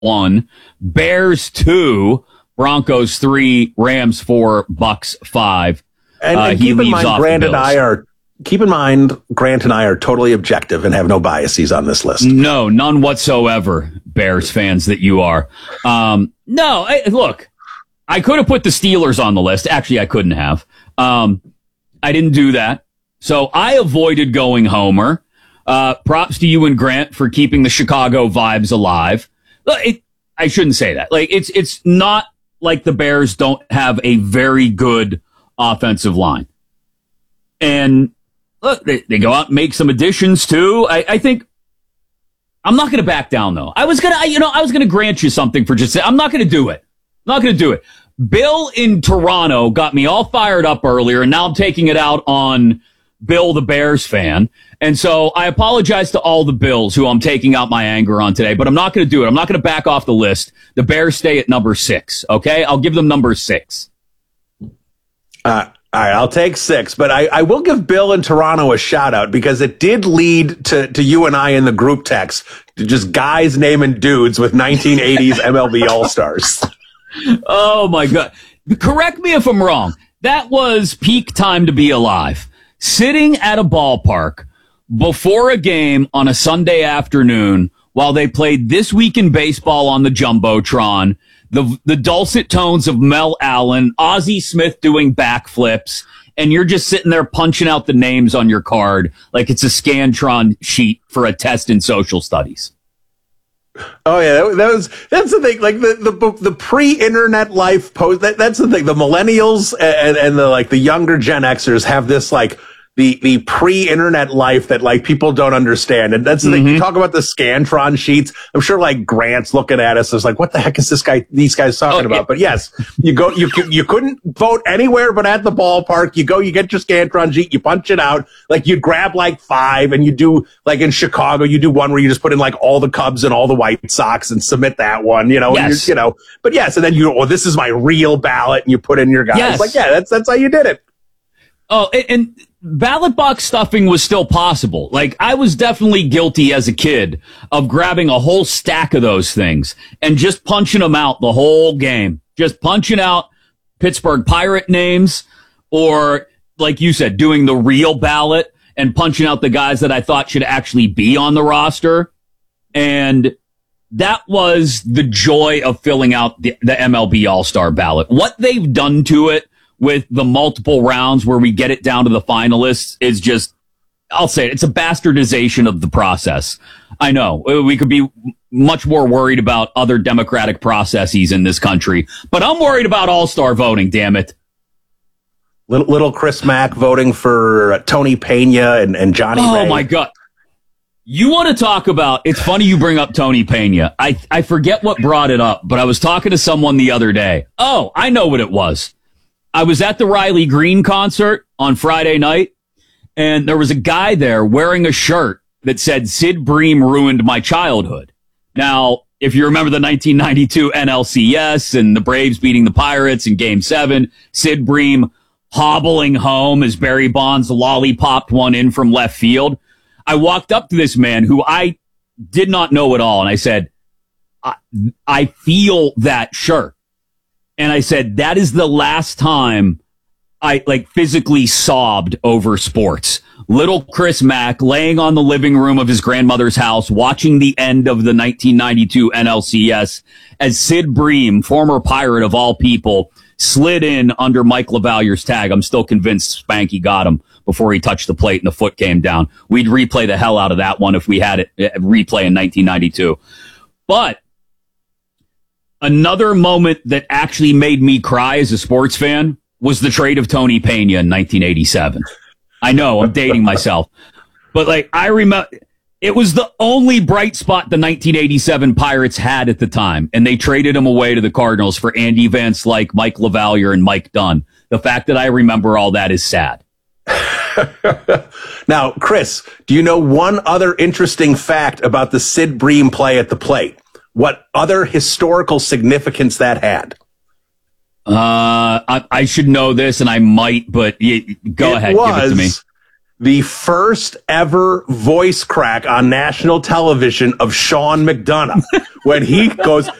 1, Bears 2, Broncos 3, Rams 4, Bucks 5. And keep in mind, Grant and I are totally objective and have no biases on this list. No, none whatsoever, Bears fans that you are. Look, I could have put the Steelers on the list. Actually, I couldn't have. I didn't do that. So I avoided going Homer. Props to you and Grant for keeping the Chicago vibes alive. I shouldn't say that. It's not like the Bears don't have a very good offensive line. And look, they go out and make some additions too. I think I'm not going to back down though. I was going to grant you something for just, I'm not going to do it. Not going to do it. Bill in Toronto got me all fired up earlier, and now I'm taking it out on Bill, the Bears fan. And so I apologize to all the Bills who I'm taking out my anger on today, but I'm not going to do it. I'm not going to back off the list. The Bears stay at number 6. Okay. I'll give them number 6. All right, I'll take 6, but I will give Bill in Toronto a shout out because it did lead to you and I in the group text to just guys naming dudes with 1980s MLB All-Stars. Oh my God. Correct me if I'm wrong. That was peak time to be alive. Sitting at a ballpark before a game on a Sunday afternoon while they played This Week in Baseball on the Jumbotron, the dulcet tones of Mel Allen, Ozzie Smith doing backflips, and you're just sitting there punching out the names on your card like it's a Scantron sheet for a test in social studies. Oh yeah, that's the thing. Like the pre-internet life post. That's the thing. The millennials and the younger Gen Xers have this the pre-internet life that people don't understand. And that's the thing. You talk about the Scantron sheets. I'm sure Grant's looking at us as what the heck is these guys talking about? But yes, you couldn't vote anywhere but at the ballpark. You get your Scantron sheet, you punch it out. You'd grab 5 and you do in Chicago, you do one where you just put in all the Cubs and all the White Sox and submit that one, Yes. And but yes. And then this is my real ballot and you put in your guys. Yes. That's how you did it. Oh, and ballot box stuffing was still possible. I was definitely guilty as a kid of grabbing a whole stack of those things and just punching them out the whole game. Just punching out Pittsburgh Pirate names or, like you said, doing the real ballot and punching out the guys that I thought should actually be on the roster. And that was the joy of filling out the MLB All-Star ballot. What they've done to it with the multiple rounds where we get it down to the finalists is just, I'll say it, it's a bastardization of the process. I know we could be much more worried about other democratic processes in this country, but I'm worried about all-star voting, damn it. Little Chris Mack voting for Tony Pena and Johnny Ray. Oh my God. You want to talk about, it's funny you bring up Tony Pena. I forget what brought it up, but I was talking to someone the other day. Oh, I know what it was. I was at the Riley Green concert on Friday night, and there was a guy there wearing a shirt that said, Sid Bream ruined my childhood. Now, if you remember the 1992 NLCS and the Braves beating the Pirates in Game 7, Sid Bream hobbling home as Barry Bonds lollipopped one in from left field. I walked up to this man who I did not know at all, and I said, I feel that shirt. And I said, that is the last time I physically sobbed over sports. Little Chris Mack laying on the living room of his grandmother's house, watching the end of the 1992 NLCS as Sid Bream, former Pirate of all people, slid in under Mike LaVallier's tag. I'm still convinced Spanky got him before he touched the plate and the foot came down. We'd replay the hell out of that one if we had it replay in 1992. But another moment that actually made me cry as a sports fan was the trade of Tony Pena in 1987. I know, I'm dating myself. But I remember, it was the only bright spot the 1987 Pirates had at the time, and they traded him away to the Cardinals for Andy Van Slyke, Mike LaValliere, and Mike Dunn. The fact that I remember all that is sad. Now, Chris, do you know one other interesting fact about the Sid Bream play at the plate? What other historical significance that had? I should know this, and I might, but go ahead, give it to me. the first ever voice crack on national television of Sean McDonough when he goes,